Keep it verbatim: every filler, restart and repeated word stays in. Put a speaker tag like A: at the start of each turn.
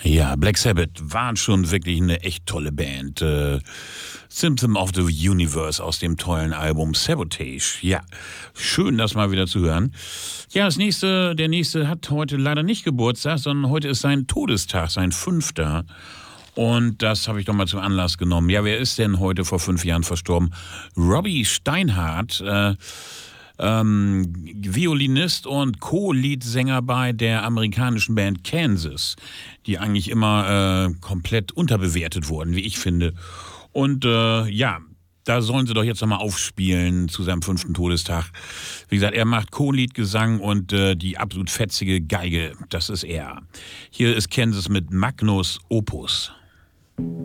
A: Ja, Black Sabbath waren schon wirklich eine echt tolle Band. Äh, Symptom of the Universe aus dem tollen Album Sabotage. Ja, schön, das mal wieder zu hören. Ja, das nächste, der nächste hat heute leider nicht Geburtstag, sondern heute ist sein Todestag, sein fünfter. Und das habe ich doch mal zum Anlass genommen. Ja, wer ist denn heute vor fünf Jahren verstorben? Robbie Steinhardt, äh, ähm, Violinist und Co-Leadsänger bei der amerikanischen Band Kansas, die eigentlich immer äh, komplett unterbewertet wurden, wie ich finde. Und äh, ja, da sollen sie doch jetzt nochmal aufspielen zu seinem fünften Todestag. Wie gesagt, er macht Co-Lead-Gesang und äh, die absolut fetzige Geige, das ist er. Hier ist Kansas mit Magnus Opus.